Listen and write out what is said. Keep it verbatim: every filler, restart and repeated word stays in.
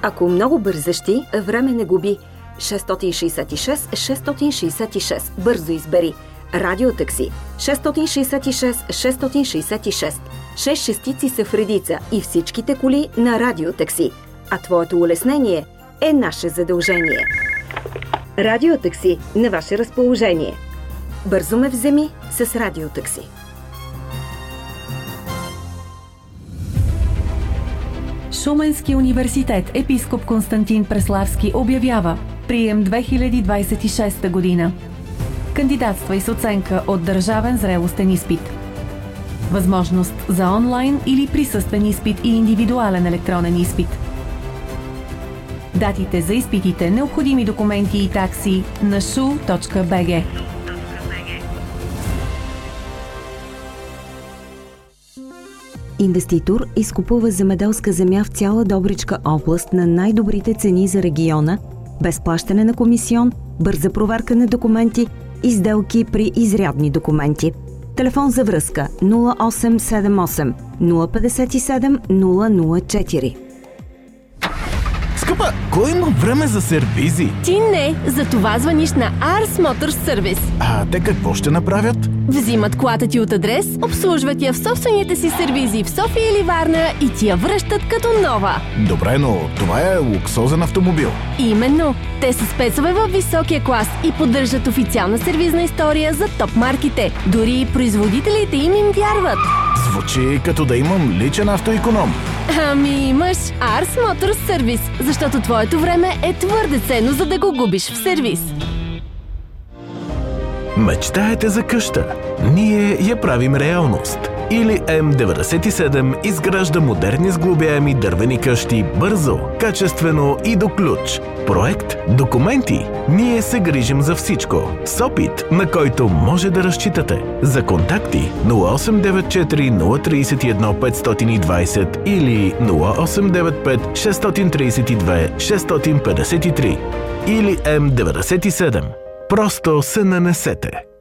Ако много бързащи, време не губи. шест шест шест шест шест шест. Бързо избери. Радиотакси. шест шест шест шест шест шест. Шест шестици са в редица и всичките коли на Радиотакси. А твоето улеснение е наше задължение. Радиотакси на ваше разположение. Бързо ме вземи с Радиотакси. Шуменски университет Епископ Константин Преславски обявява прием две хиляди двадесет и шеста година. Кандидатствай с оценка от държавен зрелостен изпит. Възможност за онлайн или присъствен изпит и индивидуален електронен изпит. Датите за изпитите, необходими документи и такси на шу точка би джи. Инвеститор изкупува земеделска земя в цяла Добричка област на най-добрите цени за региона, без плащане на комисион, бърза проверка на документи и сделки при изрядни документи. Телефон за връзка нула осем седем осем нула пет седем нула нула четири. Скъпа, кой има време за сервизи? Ти не, за това звъниш на Ars Motor Service. А те какво ще направят? Взимат колата ти от адрес, обслужват я в собствените си сервизи в София или Варна и ти я връщат като нова. Добре, но това е луксозен автомобил. Именно. Те са спецове във високия клас и поддържат официална сервизна история за топ марките. Дори и производителите им им вярват. Звучи като да имам личен автоиконом. Ами имаш Ars Motor Service, защото твоето време е твърде ценно, за да го губиш в сервиз. Мечтаете за къща? Ние я правим реалност. Или М деветдесет и седем изгражда модерни сглобяеми дървени къщи бързо, качествено и до ключ. Проект, документи. Ние се грижим за всичко. С опит, на който може да разчитате. За контакти нула осем девет четири нула три едно пет два зero или нула осем девет пет шест три две шест пет три или М деветдесет и седем. Просто се нанесете.